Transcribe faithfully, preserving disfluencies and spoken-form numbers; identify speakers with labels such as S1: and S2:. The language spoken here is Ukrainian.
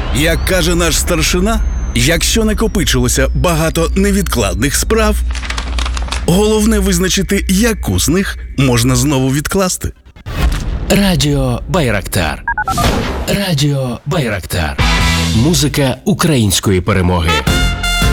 S1: Як каже наш старшина, якщо накопичилося багато невідкладних справ, головне визначити, яку з них можна знову відкласти.
S2: Радіо Байрактар. Радіо Байрактар. Музика української перемоги.